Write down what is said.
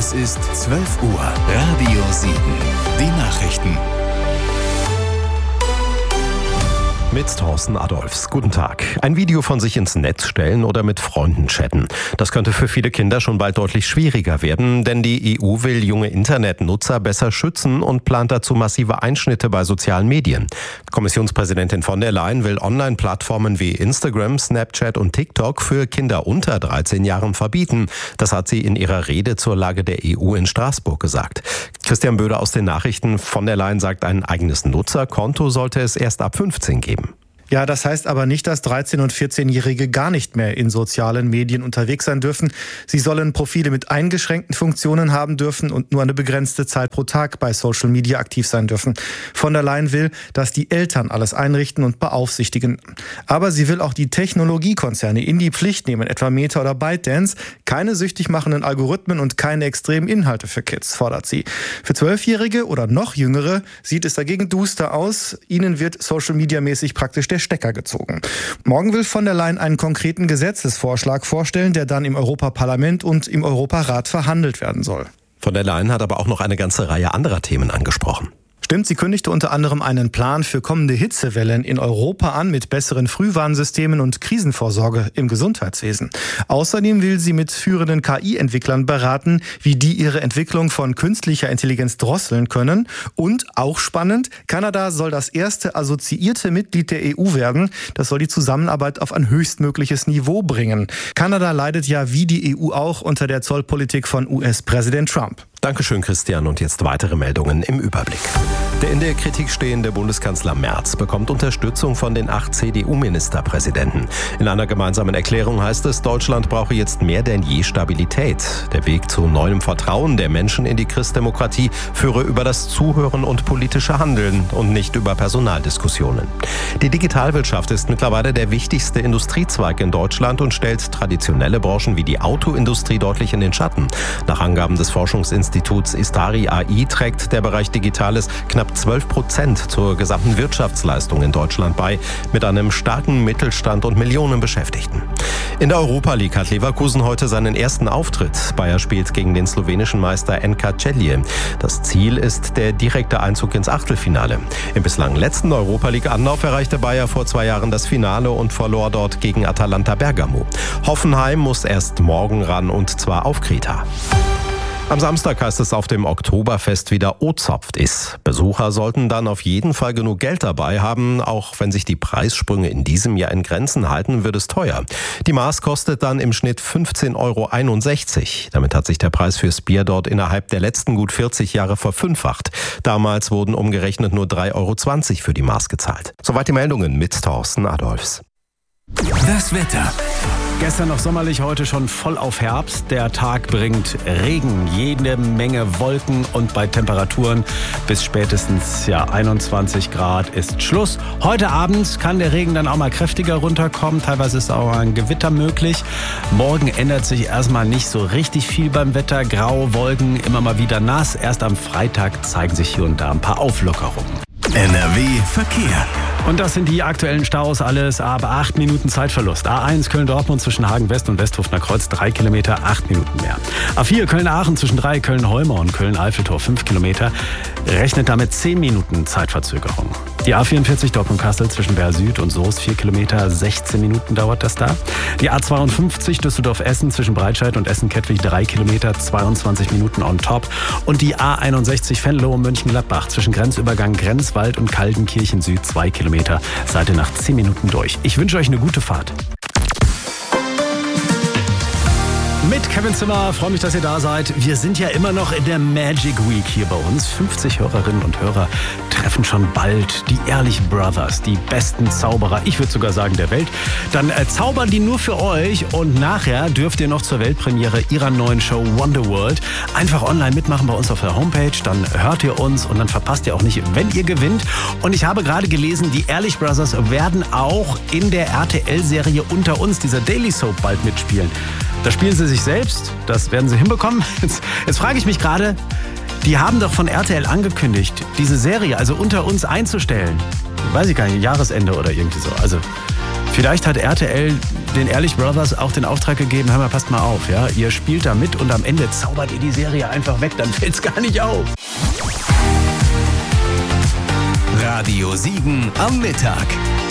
Es ist 12 Uhr. Radio 7. Die Nachrichten. Mit Thorsten Adolphs. Guten Tag. Ein Video von sich ins Netz stellen oder mit Freunden chatten. Das könnte für viele Kinder schon bald deutlich schwieriger werden, denn die EU will junge Internetnutzer besser schützen und plant dazu massive Einschnitte bei sozialen Medien. Kommissionspräsidentin von der Leyen will Online-Plattformen wie Instagram, Snapchat und TikTok für Kinder unter 13 Jahren verbieten. Das hat sie in ihrer Rede zur Lage der EU in Straßburg gesagt. Christian Böder aus den Nachrichten. Von der Leyen sagt, ein eigenes Nutzerkonto sollte es erst ab 15 geben. Ja, das heißt aber nicht, dass 13- und 14-Jährige gar nicht mehr in sozialen Medien unterwegs sein dürfen. Sie sollen Profile mit eingeschränkten Funktionen haben dürfen und nur eine begrenzte Zeit pro Tag bei Social Media aktiv sein dürfen. Von der Leyen will, dass die Eltern alles einrichten und beaufsichtigen. Aber sie will auch die Technologiekonzerne in die Pflicht nehmen, etwa Meta oder ByteDance. Keine süchtig machenden Algorithmen und keine extremen Inhalte für Kids, fordert sie. Für 12-Jährige oder noch Jüngere sieht es dagegen duster aus. Ihnen wird Social Media mäßig praktisch der Stecker gezogen. Morgen will von der Leyen einen konkreten Gesetzesvorschlag vorstellen, der dann im Europaparlament und im Europarat verhandelt werden soll. Von der Leyen hat aber auch noch eine ganze Reihe anderer Themen angesprochen. Stimmt, sie kündigte unter anderem einen Plan für kommende Hitzewellen in Europa an mit besseren Frühwarnsystemen und Krisenvorsorge im Gesundheitswesen. Außerdem will sie mit führenden KI-Entwicklern beraten, wie die ihre Entwicklung von künstlicher Intelligenz drosseln können. Und, auch spannend, Kanada soll das erste assoziierte Mitglied der EU werden. Das soll die Zusammenarbeit auf ein höchstmögliches Niveau bringen. Kanada leidet ja wie die EU auch unter der Zollpolitik von US-Präsident Trump. Dankeschön, Christian. Und jetzt weitere Meldungen im Überblick. Der in der Kritik stehende Bundeskanzler Merz bekommt Unterstützung von den 8 CDU-Ministerpräsidenten. In einer gemeinsamen Erklärung heißt es, Deutschland brauche jetzt mehr denn je Stabilität. Der Weg zu neuem Vertrauen der Menschen in die Christdemokratie führe über das Zuhören und politische Handeln und nicht über Personaldiskussionen. Die Digitalwirtschaft ist mittlerweile der wichtigste Industriezweig in Deutschland und stellt traditionelle Branchen wie die Autoindustrie deutlich in den Schatten. Nach Angaben des Forschungsinstituts Istari AI trägt der Bereich Digitales knapp 12% zur gesamten Wirtschaftsleistung in Deutschland bei, mit einem starken Mittelstand und Millionen Beschäftigten. In der Europa League hat Leverkusen heute seinen ersten Auftritt. Bayer spielt gegen den slowenischen Meister NK Celje. Das Ziel ist der direkte Einzug ins Achtelfinale. Im bislang letzten Europa League Anlauf erreichte Bayer vor 2 Jahren das Finale und verlor dort gegen Atalanta Bergamo. Hoffenheim muss erst morgen ran, und zwar auf Kreta. Am Samstag heißt es auf dem Oktoberfest wieder O-Zopft ist. Besucher sollten dann auf jeden Fall genug Geld dabei haben. Auch wenn sich die Preissprünge in diesem Jahr in Grenzen halten, wird es teuer. Die Maß kostet dann im Schnitt 15,61 €. Damit hat sich der Preis fürs Bier dort innerhalb der letzten gut 40 Jahre verfünffacht. Damals wurden umgerechnet nur 3,20 € für die Maß gezahlt. Soweit die Meldungen mit Thorsten Adolphs. Das Wetter. Gestern noch sommerlich, heute schon voll auf Herbst. Der Tag bringt Regen, jede Menge Wolken und bei Temperaturen bis spätestens 21 Grad ist Schluss. Heute Abend kann der Regen dann auch mal kräftiger runterkommen. Teilweise ist auch ein Gewitter möglich. Morgen ändert sich erstmal nicht so richtig viel beim Wetter. Grau, Wolken, immer mal wieder nass. Erst am Freitag zeigen sich hier und da ein paar Auflockerungen. NRW Verkehr. Und das sind die aktuellen Staus, alles ab 8 Minuten Zeitverlust. A1 Köln-Dortmund zwischen Hagen West und Westhofener Kreuz 3 Kilometer, 8 Minuten mehr. A4 Köln-Aachen zwischen 3 Köln-Holmer und Köln-Eiffeltor 5 Kilometer, rechnet damit 10 Minuten Zeitverzögerung. Die A44 Dortmund-Kassel zwischen Werl Süd und Soest 4 Kilometer, 16 Minuten dauert das da. Die A52 Düsseldorf-Essen zwischen Breitscheid und Essen-Kettwig 3 Kilometer, 22 Minuten on top. Und die A61 Venlo-Mönchengladbach zwischen Grenzübergang Grenzwald und Kaldenkirchen Süd 2 Kilometer. Seid ihr nach 10 Minuten durch. Ich wünsche euch eine gute Fahrt. Mit Kevin Zimmer, freue mich, dass ihr da seid. Wir sind ja immer noch in der Magic Week hier bei uns. 50 Hörerinnen und Hörer treffen schon bald die Ehrlich Brothers, die besten Zauberer, ich würde sogar sagen der Welt. Dann zaubern die nur für euch und nachher dürft ihr noch zur Weltpremiere ihrer neuen Show Wonderworld einfach online mitmachen bei uns auf der Homepage. Dann hört ihr uns und dann verpasst ihr auch nicht, wenn ihr gewinnt. Und ich habe gerade gelesen, die Ehrlich Brothers werden auch in der RTL-Serie Unter uns, dieser Daily Soap, bald mitspielen. Da spielen sie sich selbst, das werden sie hinbekommen. Jetzt frage ich mich gerade, die haben doch von RTL angekündigt, diese Serie, also Unter uns einzustellen. Weiß ich gar nicht, Jahresende oder irgendwie so. Also Vielleicht hat RTL den Ehrlich Brothers auch den Auftrag gegeben, hör mal, passt mal auf, ja, ihr spielt da mit und am Ende zaubert ihr die Serie einfach weg, dann fällt's gar nicht auf. Radio Siegen am Mittag.